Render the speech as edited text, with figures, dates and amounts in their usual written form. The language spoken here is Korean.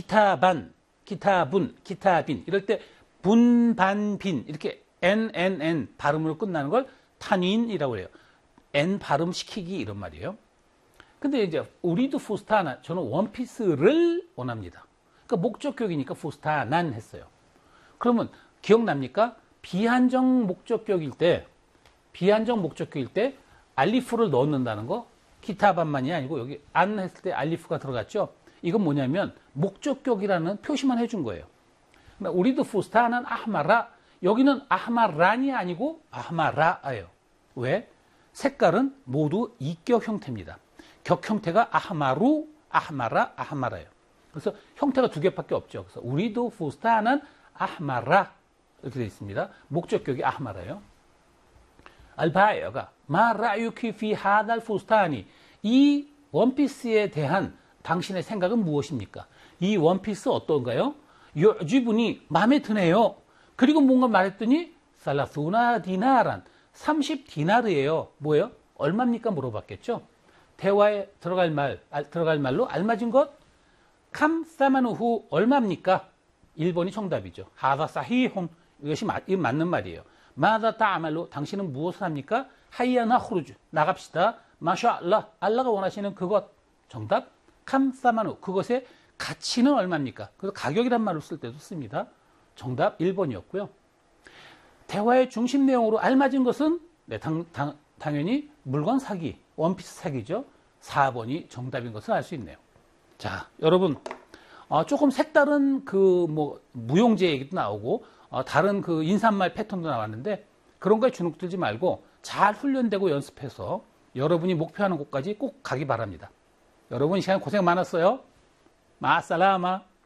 기타반, 기타분, 기타빈 이럴 때 분, 반, 빈 이렇게 n 발음으로 끝나는 걸 탄윈이라고 해요. n 발음 시키기 이런 말이에요. 근데 이제 우리도 푸스타나 저는 원피스를 원합니다. 그러니까 목적격이니까 푸스타난 했어요. 그러면 기억납니까? 비한정 목적격일 때 알리프를 넣는다는 거 기타반만이 아니고 여기 안 했을 때 알리프가 들어갔죠. 이건 뭐냐면 목적격이라는 표시만 해준 거예요. 그러니까 우리도 푸스타는 아흐마라 여기는 아흐마란이 아니고 아흐마라예요. 왜? 색깔은 모두 이격 형태입니다. 격 형태가 아흐마루, 아흐마라, 아흐마라예요. 그래서 형태가 두 개밖에 없죠. 그래서 우리도 푸스타는 아흐마라 이렇게 되어 있습니다. 목적격이 아흐마라예요. 알바에어가 마라유키 피 하달 푸스타니 이 원피스에 대한 당신의 생각은 무엇입니까? 이 원피스 어떤가요? 요지분이 마음에 드네요. 그리고 뭔가 말했더니 살라수나 디나란 30디나르예요. 뭐예요? 얼마입니까? 물어봤겠죠. 대화에 들어갈 말로 알맞은 것 캄사마누후 얼마입니까? 1번이 정답이죠. 하다 사히홈 이것이 맞는 말이에요. 마다 따말로 당신은 무엇을 합니까? 하이야나 후르주 나갑시다. 마샤알라 알라가 원하시는 그것 정답 캄사마누 그것의 가치는 얼마입니까? 그래서 가격이란 말을 쓸 때도 씁니다. 정답 1번이었고요. 대화의 중심 내용으로 알맞은 것은 네, 당연히 물건 사기, 원피스 사기죠. 4번이 정답인 것을 알 수 있네요. 자, 여러분 조금 색다른 무용제 얘기도 나오고 다른 인사말 패턴도 나왔는데 그런 거에 주눅 들지 말고 잘 훈련되고 연습해서 여러분이 목표하는 곳까지 꼭 가기 바랍니다. 여러분 이 시간 고생 많았어요. 마살라마.